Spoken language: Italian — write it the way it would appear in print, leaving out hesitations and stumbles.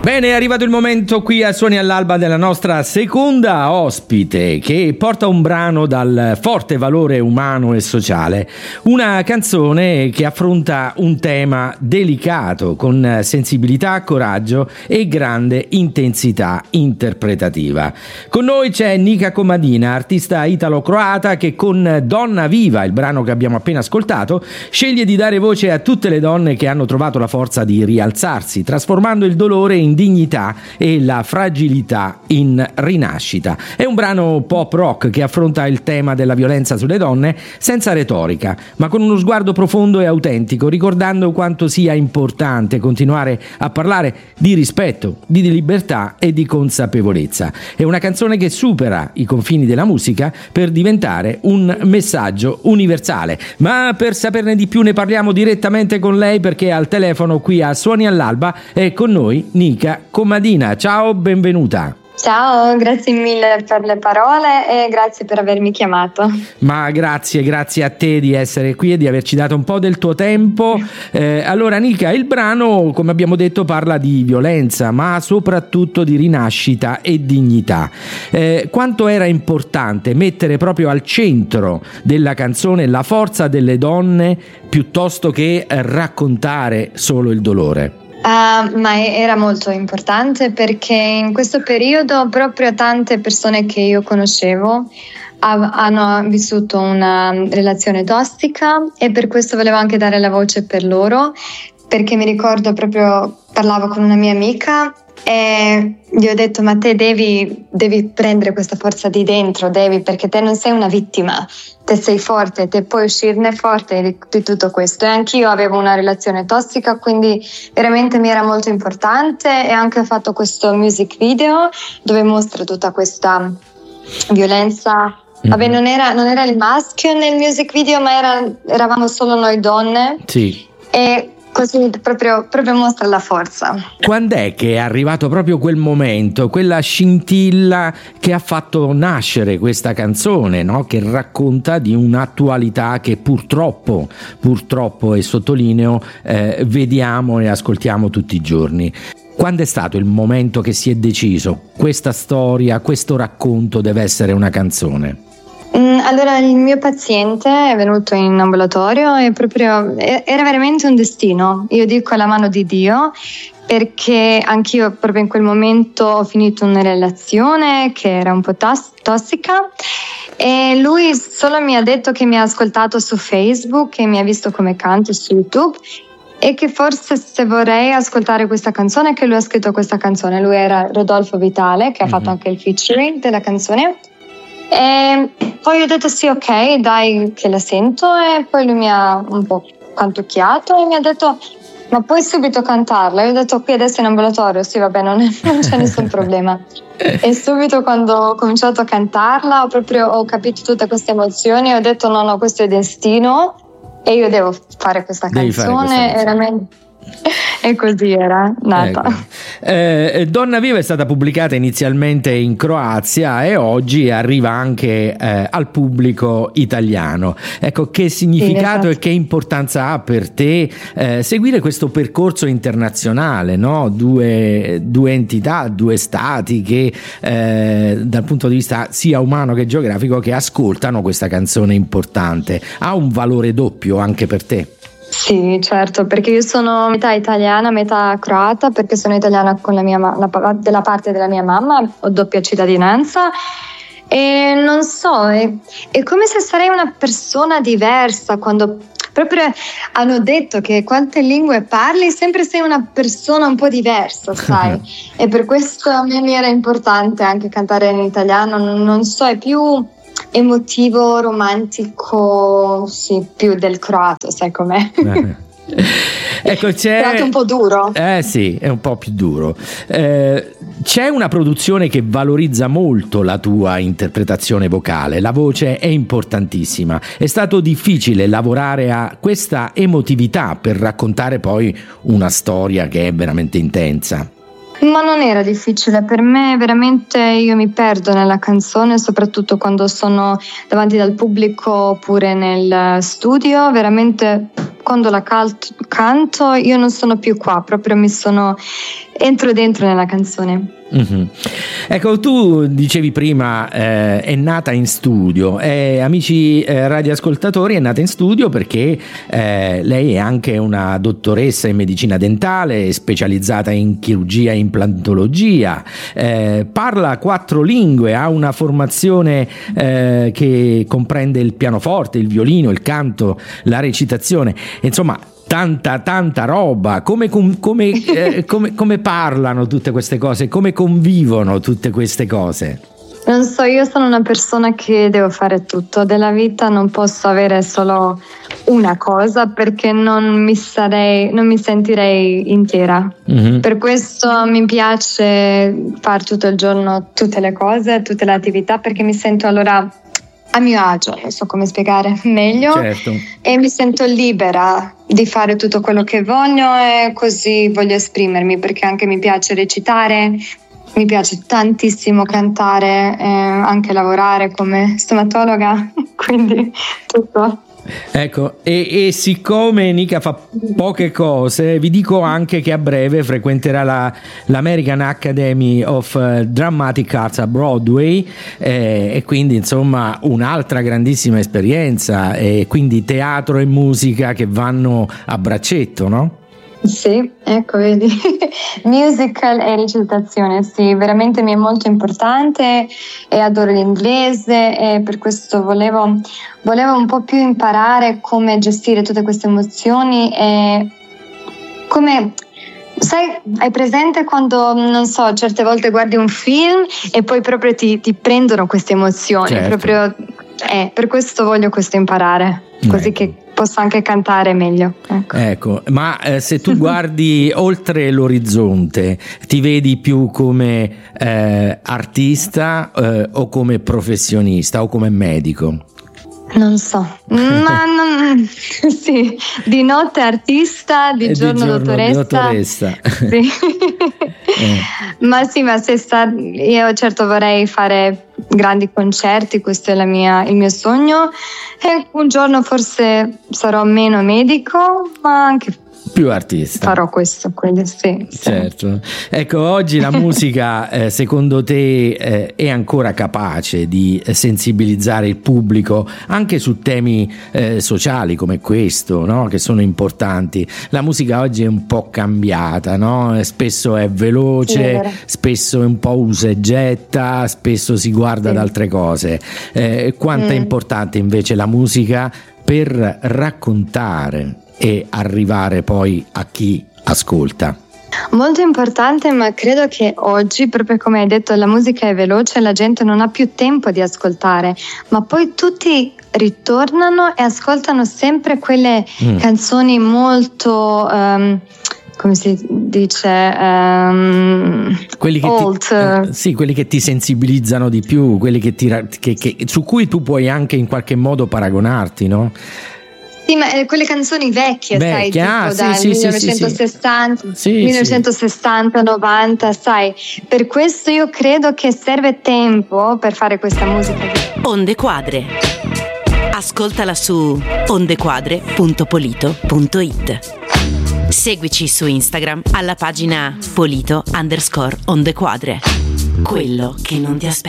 Bene, è arrivato il momento qui a Suoni all'Alba della nostra seconda ospite, che porta un brano dal forte valore umano e sociale, una canzone che affronta un tema delicato con sensibilità, coraggio e grande intensità interpretativa. Con noi c'è Nika Komadina, artista italo-croata che con Donna Viva, il brano che abbiamo appena ascoltato, sceglie di dare voce a tutte le donne che hanno trovato la forza di rialzarsi, trasformando il dolore in dignità e la fragilità in rinascita. È un brano pop rock che affronta il tema della violenza sulle donne senza retorica, ma con uno sguardo profondo e autentico, ricordando quanto sia importante continuare a parlare di rispetto, di libertà e di consapevolezza. È una canzone che supera i confini della musica per diventare un messaggio universale. Ma per saperne di più ne parliamo direttamente con lei, perché al telefono qui a Suoni all'Alba è con noi Nika Komadina. Ciao, benvenuta. Ciao, grazie mille per le parole e grazie per avermi chiamato. Ma grazie a te di essere qui e di averci dato un po' del tuo tempo. Allora Nika, il brano, come abbiamo detto, parla di violenza, ma soprattutto di rinascita e dignità. Quanto era importante mettere proprio al centro della canzone la forza delle donne piuttosto che raccontare solo il dolore? Ma era molto importante, perché in questo periodo proprio tante persone che io conoscevo hanno vissuto una relazione tossica, e per questo volevo anche dare la voce per loro, perché mi ricordo proprio, parlavo con una mia amica e gli ho detto: ma te devi prendere questa forza di dentro, perché te non sei una vittima, te sei forte, te puoi uscirne forte di tutto questo. E anch'io avevo una relazione tossica, quindi veramente mi era molto importante, e anche ho fatto questo music video dove mostra tutta questa violenza. Vabbè, non era il maschio nel music video, ma eravamo solo noi donne. Sì. E così proprio mostra la forza. Quando è che è arrivato proprio quel momento, quella scintilla che ha fatto nascere questa canzone, no? Che racconta di un'attualità che purtroppo, e sottolineo, vediamo e ascoltiamo tutti i giorni. Quando è stato il momento che si è deciso: questa storia, questo racconto deve essere una canzone? Allora, il mio paziente è venuto in ambulatorio e proprio era veramente un destino. Io dico la mano di Dio, perché anch'io proprio in quel momento ho finito una relazione che era un po' tossica, e lui solo mi ha detto che mi ha ascoltato su Facebook e mi ha visto come canto su YouTube, e che forse se vorrei ascoltare questa canzone, che lui ha scritto questa canzone. Lui era Rodolfo Vitale, che ha fatto anche il featuring della canzone. E poi ho detto sì, ok, dai che la sento, e poi lui mi ha un po' cantucchiato e mi ha detto: ma puoi subito cantarla? Io ho detto: qui adesso in ambulatorio, sì, vabbè, non c'è nessun problema. E subito quando ho cominciato a cantarla ho capito tutte queste emozioni, e ho detto no, questo è destino e io devo fare questa canzone. Veramente. E così era nata. Ecco. Donna Viva è stata pubblicata inizialmente in Croazia e oggi arriva anche al pubblico italiano. Ecco, che significato, sì, esatto, e che importanza ha per te seguire questo percorso internazionale, no? Due entità, due stati che dal punto di vista sia umano che geografico, che ascoltano questa canzone importante. Ha un valore doppio anche per te? Sì, certo, perché io sono metà italiana, metà croata, perché sono italiana con della parte della mia mamma, ho doppia cittadinanza, e non so, è come se sarei una persona diversa quando proprio hanno detto che quante lingue parli, sempre sei una persona un po' diversa, sai? E per questo a me mi era importante anche cantare in italiano, non so, è più emotivo, romantico, sì, più del croato, sai com'è? Ecco, è un po' duro. Sì, è un po' più duro. C'è una produzione che valorizza molto la tua interpretazione vocale, la voce è importantissima. È stato difficile lavorare a questa emotività per raccontare poi una storia che è veramente intensa? Ma non era difficile, per me veramente io mi perdo nella canzone, soprattutto quando sono davanti al pubblico oppure nel studio, veramente quando la canto io non sono più qua, proprio entro dentro nella canzone. Mm-hmm. Ecco, tu dicevi prima è nata in studio, amici radioascoltatori, è nata in studio perché lei è anche una dottoressa in medicina dentale, specializzata in chirurgia e implantologia, parla 4 lingue, ha una formazione che comprende il pianoforte, il violino, il canto, la recitazione, insomma tanta roba. Come parlano tutte queste cose, come convivono tutte queste cose? Non so, io sono una persona che devo fare tutto della vita, non posso avere solo una cosa perché non mi sentirei intera. Mm-hmm. Per questo mi piace fare tutto il giorno tutte le cose, tutte le attività, perché mi sento allora a mio agio, non so come spiegare meglio, certo. E mi sento libera di fare tutto quello che voglio e così voglio esprimermi, perché anche mi piace recitare, mi piace tantissimo cantare, anche lavorare come stomatologa, quindi tutto. Ecco, e siccome Nika fa poche cose, vi dico anche che a breve frequenterà l'American Academy of Dramatic Arts a Broadway, e quindi insomma un'altra grandissima esperienza, e quindi teatro e musica che vanno a braccetto, no? Sì, ecco, vedi, musical e recitazione, sì, veramente mi è molto importante e adoro l'inglese, e per questo volevo un po' più imparare come gestire tutte queste emozioni e come, sai, hai presente quando, non so, certe volte guardi un film e poi proprio ti prendono queste emozioni, certo. Proprio, per questo voglio questo imparare, così che posso anche cantare meglio. Ecco, ma se tu guardi oltre l'orizzonte, ti vedi più come artista o come professionista o come medico? Non so, ma sì, di notte artista, di giorno dottoressa. Sì. Ma sì, ma io certo vorrei fare grandi concerti, questo è il mio sogno, e un giorno forse sarò meno medico, ma anche più artista. Farò questo, quindi sì. Certo. Ecco, oggi la musica secondo te è ancora capace di sensibilizzare il pubblico anche su temi sociali come questo, no? Che sono importanti. La musica oggi è un po' cambiata, no? Spesso è veloce, sì, spesso è un po' usa e getta, spesso si guarda ad altre cose. Quanto è importante invece la musica per raccontare e arrivare poi a chi ascolta? Molto importante, ma credo che oggi, proprio come hai detto, la musica è veloce, la gente non ha più tempo di ascoltare, ma poi tutti ritornano e ascoltano sempre quelle canzoni molto come si dice, quelli che sì, quelli che ti sensibilizzano di più, quelli che su cui tu puoi anche in qualche modo paragonarti, no? Sì, ma quelle canzoni vecchie, sai, tipo dal 1960, sì, 1960, 90, sai. Per questo io credo che serve tempo per fare questa musica. Onde Quadre. Ascoltala su ondequadre.polito.it. Seguici su Instagram alla pagina Polito_Ondequadre. Quello che non ti aspetti.